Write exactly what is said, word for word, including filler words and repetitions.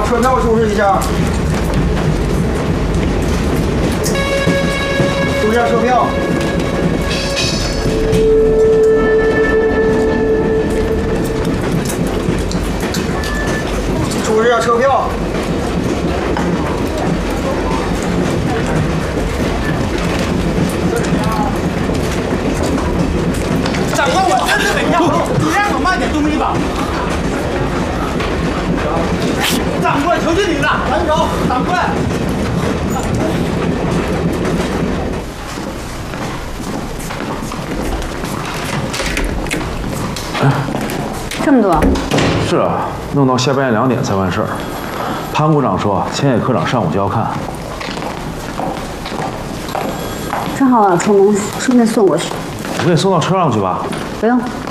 车票出示一下。出示下车票。出示下车票。 长官，我真的没要，你让我慢点东西吧。长官，求求你了，还手，长官。 这么多？ 是啊，弄到下半夜两点才完事儿。潘股长说，千野科长上午就要看。 正好我要出门，顺便送过去。 我给你送到车上去吧。 不用，